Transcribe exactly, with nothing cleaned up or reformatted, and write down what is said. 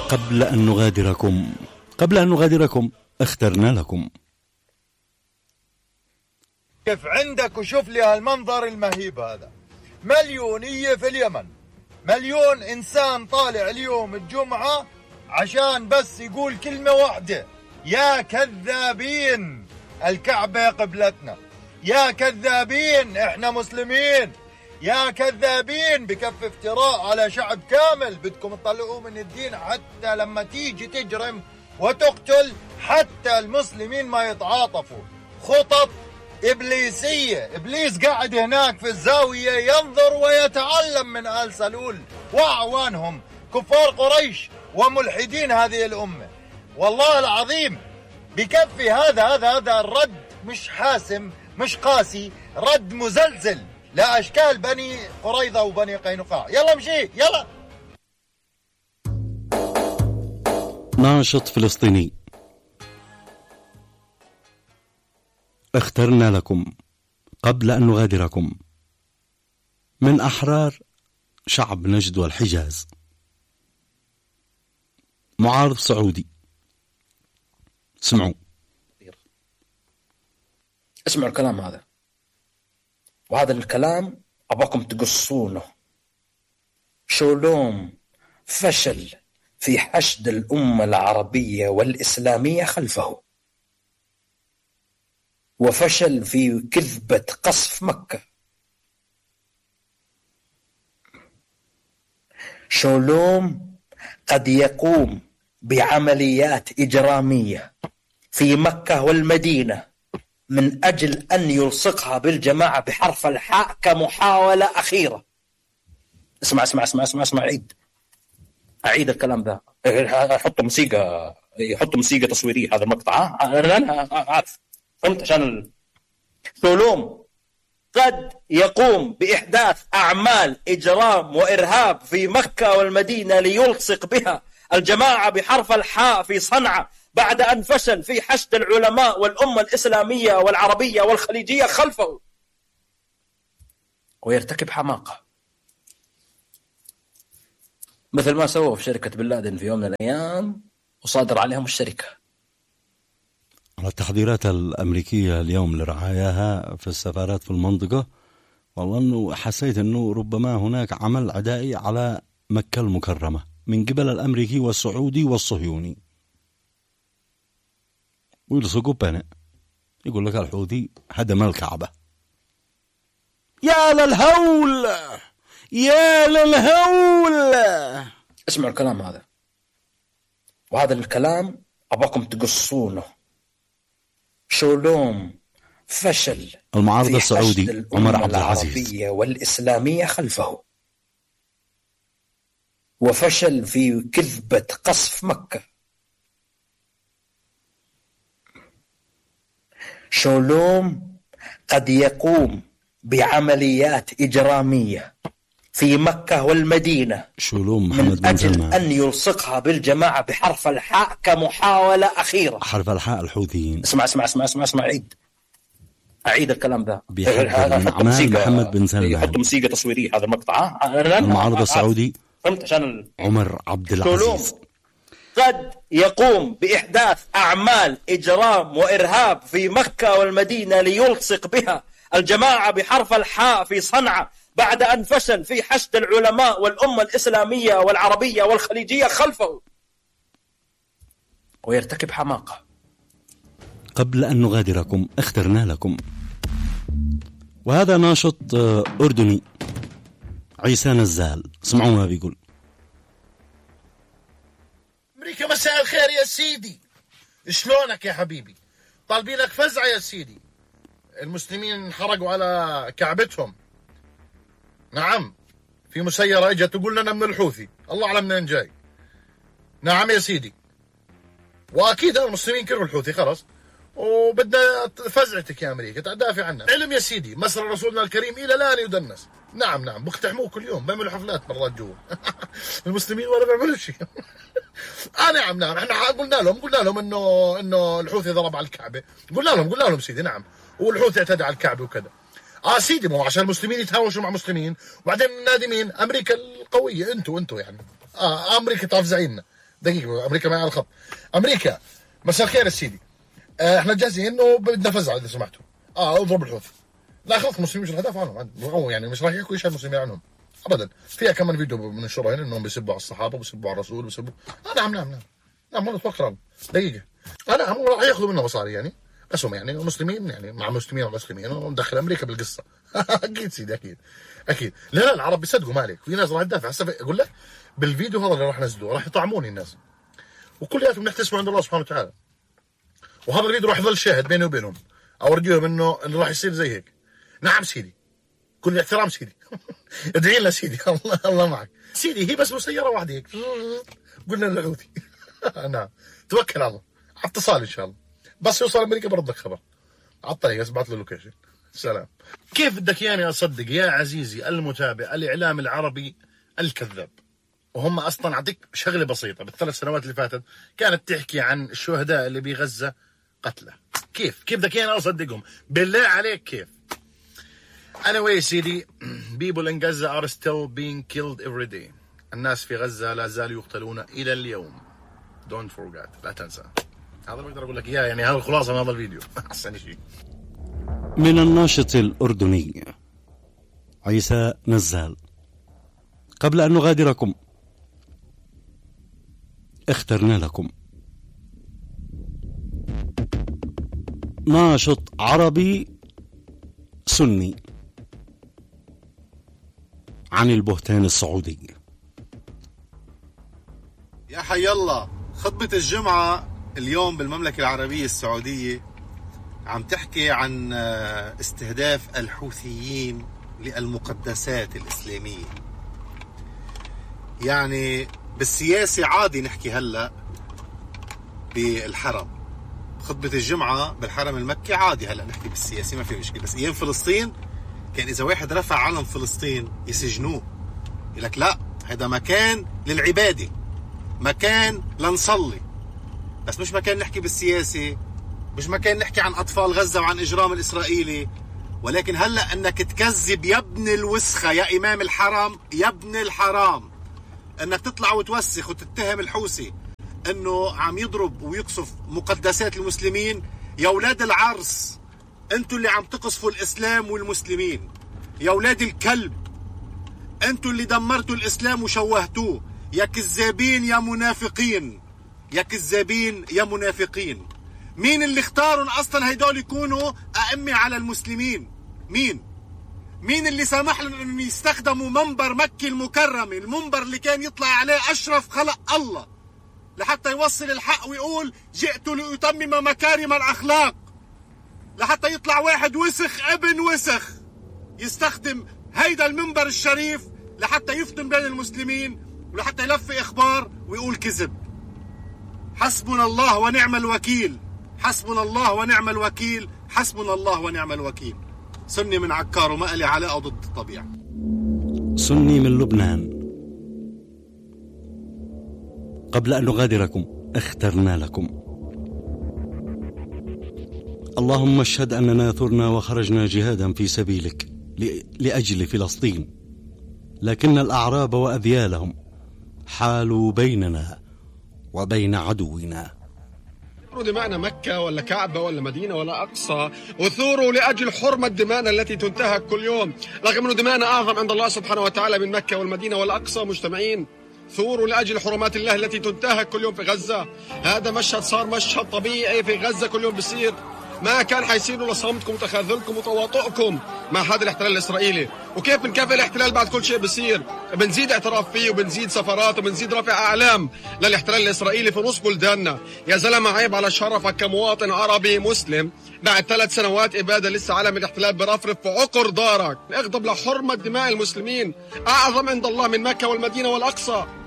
قبل أن نغادركم قبل أن نغادركم اخترنا لكم. كيف عندك وشوف لي هالمنظر المهيب هذا، مليونية في اليمن، مليون إنسان طالع اليوم الجمعة عشان بس يقول كلمة واحدة: يا كذابين الكعبة قبلتنا، يا كذابين احنا مسلمين، يا كذابين بكف افتراء على شعب كامل بدكم تطلعوه من الدين، حتى لما تيجي تجرم وتقتل حتى المسلمين ما يتعاطفوا. خطط إبليسية، إبليس قاعد هناك في الزاوية ينظر ويتعلم من آل سلول وأعوانهم كفار قريش وملحدين هذه الأمة. والله العظيم بكفي هذا هذا هذا الرد مش حاسم مش قاسي، رد مزلزل لأشكال بني قريظة وبني قينقاع. يلا مشي يلا. ناشط فلسطيني: اخترنا لكم قبل أن نغادركم من أحرار شعب نجد والحجاز. معارض سعودي. اسمعوا اسمعوا الكلام هذا، وهذا الكلام أباكم تقصونه. شولوم فشل في حشد الأمة العربية والإسلامية خلفه، وفشل في كذبة قصف مكة. شولوم قد يقوم بعمليات إجرامية في مكة والمدينة من أجل أن يلصقها بالجماعة بحرف الحاء كمحاولة أخيرة. اسمع اسمع اسمع اسمع اسمع عيد أعيد الكلام ذا. حط موسيقى يحط موسيقى تصويرية هذا المقطع. أنا عارف فهمت عشان ال... شولوم قد يقوم بإحداث أعمال إجرام وإرهاب في مكة والمدينة ليلصق بها الجماعة بحرف الحاء في صنعاء بعد أن فشل في حشد العلماء والأمة الإسلامية والعربية والخليجية خلفه، ويرتكب حماقة مثل ما سووا في شركة بن لادن في يوم من الأيام وصادر عليهم الشركة. على التحذيرات الأمريكية اليوم لرعاياها في السفارات في المنطقة، والله أنه حسيت أنه ربما هناك عمل عدائي على مكة المكرمة من قبل الأمريكي والسعودي والصهيوني. ويلصقوا بنا يقول لك الحوثي هدم الكعبة. يا للهول يا للهول. اسمعوا الكلام هذا، وهذا الكلام أباكم تقصونه. شولوم فشل المعارض السعودي عمر عبد العزيز العربية والإسلامية خلفه، وفشل في كذبة قصف مكة. شولوم قد يقوم بعمليات إجرامية في مكة والمدينة شولوم محمد من أجل أن يلصقها بالجماعة بحرف الحاء كمحاولة أخيرة. حرف الحاء الحوثيين. اسمع اسمع اسمع اسمع اسمع عيد أعيد الكلام ذا. بيحضر من أعمال محمد بن سلمان. يحط موسيقى تصويرية هذا المقطع. المعارض السعودي فهمت عشان عمر عبد العزيز قد يقوم بإحداث أعمال إجرام وإرهاب في مكة والمدينة ليلصق بها الجماعة بحرف الحاء في صنعاء بعد أن فشل في حشد العلماء والأمة الإسلامية والعربية والخليجية خلفه، ويرتكب حماقة. قبل أن نغادركم اخترنا لكم. وهذا ناشط أردني عيسى نزال. اسمعوا ما بيقول. أمريكا مساء الخير يا سيدي، شلونك يا حبيبي؟ طالبين لك فزعة يا سيدي. المسلمين حرقوا على كعبتهم. نعم، في مسيرة اجت تقول لنا من الحوثي، الله أعلم منين جاي. نعم يا سيدي، وأكيد المسلمين كرهوا الحوثي خلاص، وبدنا فزعتك يا أمريكا تدافع عنها. علم يا سيدي، مصر رسولنا الكريم إلى الآن يدنس. نعم نعم، بيقتحموه كل يوم، بيعملوا حفلات مرات جوا. المسلمين ولا بيعملوا شيء. آه نعم نعم، احنا قلنا لهم قلنا لهم إنه إنه الحوثي ضرب على الكعبة، قلنا لهم قلنا لهم سيدي نعم، والحوثي اعتدى على الكعبة وكذا. آه سيدي، ما هو عشان المسلمين يتهاوشوا مع مسلمين، وبعدين نادي مين؟ أمريكا القوية، أنتوا أنتوا يعني. آه أمريكا تفزعينا. دقيقه، امريكا معي على الخط. امريكا مساء الخير يا سيدي، آه احنا جاهزين وبدنا فزعه اذا سمحتوا. اه اضرب الحوثي. لا خلص المسلمين مش الهدف عنهم، يعني مش راح يحكوا ايش المسلمين عنهم ابدا. فيها كمان فيديو بننشره هنا انهم بيسبوا على الصحابه وبيسبوا على الرسول وبيسبوا آه نعم نعم نعم نعم والله توكل. دقيقه انا نعم راح ياخذوا منا مصاري يعني اسهم يعني مسلمين يعني مع مسلمين ومسلمين وندخل امريكا بالقصه. اكيد سيدي اكيد اكيد. لا لا العرب بيصدقوا مالك، في ناس راح تدافع. هسه اقول لك بالفيديو هذا اللي راح نزلوه راح يطعموني الناس وكلياتهم نحتسبوا عند الله سبحانه وتعالى. وهذا الفيديو راح يظل شاهد بيني وبينهم اورجيهم انه اللي راح يصير زي هيك. نعم سيدي كل الاحترام سيدي. ادعي لنا سيدي. الله الله معك سيدي. هي بس مسيره واحده هيك قلنا الحوثي. نعم توكل على الله على اتصال ان شاء الله. بس يوصل امريكا بردك خبر على الطريق، بس بعت له اللوكيشن. سلام. كيف بدك ياني اصدق يا عزيزي المتابع الاعلام العربي الكذاب؟ وهم اصلا اعطيك شغله بسيطه، بالثلاث سنوات اللي فاتت كانت تحكي عن الشهداء اللي بغزه قتلى. كيف كيف بدك ياني اصدقهم؟ بالله عليك كيف؟ anyway سيدي people in Gaza are still being killed every day. الناس في غزه لا زالوا يقتلون الى اليوم. don't forget لا تنسى. هذا بقدر اقول لك اياه يعني، هذا الخلاصه من هذا الفيديو. احسن شيء. من الناشط الأردني عيسى نزال: قبل أن نغادركم اخترنا لكم ناشط عربي سني عن البهتان السعودي. يا حي الله، خطبة الجمعة اليوم بالمملكة العربية السعودية عم تحكي عن استهداف الحوثيين للمقدسات الإسلامية. يعني بالسياسة عادي نحكي هلأ بالحرم، خطبة الجمعة بالحرم المكي عادي هلأ نحكي بالسياسة ما في مشكلة. بس أيام فلسطين كان إذا واحد رفع علم فلسطين يسجنوه، يقول لك لا هذا مكان للعبادة، مكان لنصلي، بس مش مكان نحكي بالسياسة، مش مكان نحكي عن أطفال غزة وعن إجرام الإسرائيلي. ولكن هلأ أنك تكذب يا ابن الوسخة يا إمام الحرم يا ابن الحرام، أنك تطلع وتوسخ وتتهم الحوثي أنه عم يضرب ويقصف مقدسات المسلمين. يا أولاد العرس أنتوا اللي عم تقصفوا الإسلام والمسلمين، يا أولاد الكلب أنتوا اللي دمرتوا الإسلام وشوهتوه. يا كذابين يا منافقين، يا كذابين يا منافقين. مين اللي اختاروا اصلا هيدول يكونوا ائمه على المسلمين؟ مين؟ مين اللي سمح لهم انهم يستخدموا منبر مكة المكرمة، المنبر اللي كان يطلع عليه اشرف خلق الله لحتى يوصل الحق ويقول جئت لأتمم مكارم الاخلاق، لحتى يطلع واحد وسخ ابن وسخ يستخدم هيدا المنبر الشريف لحتى يفتن بين المسلمين ولحتى يلفي اخبار ويقول كذب. حسبنا الله ونعم الوكيل، حسبنا الله ونعم الوكيل، حسبنا الله ونعم الوكيل. سني من عكار وما لي علاقة ضد الطبيعة. سني من لبنان: قبل أن نغادركم اخترنا لكم. اللهم اشهد أننا ثرنا وخرجنا جهادا في سبيلك لأجل فلسطين، لكن الأعراب وأذيالهم حالوا بيننا وبين عدونا. دماءنا مكة ولا كعبة ولا مدينة ولا أقصى، وثوروا لأجل حرمة دماءنا التي تنتهك كل يوم، رغم أن دماءنا أعظم عند الله سبحانه وتعالى من مكة والمدينة والأقصى. مجتمعين ثوروا لأجل حرمات الله التي تنتهك كل يوم في غزة. هذا مشهد صار مشهد طبيعي في غزة كل يوم بيصير، ما كان حيصير لولا صمتكم وتخاذلكم وتواطؤكم مع هذا الاحتلال الإسرائيلي. وكيف بنكافئ الاحتلال بعد كل شيء بصير؟ بنزيد اعتراف فيه وبنزيد سفرات وبنزيد رفع أعلام للاحتلال الإسرائيلي في نص بلداننا. يا زلمة عيب على شرفك كمواطن عربي مسلم بعد ثلاث سنوات إبادة لسه علم الاحتلال برفرف في عقر دارك. اغضب لحرمة دماء المسلمين أعظم عند الله من مكة والمدينة والأقصى.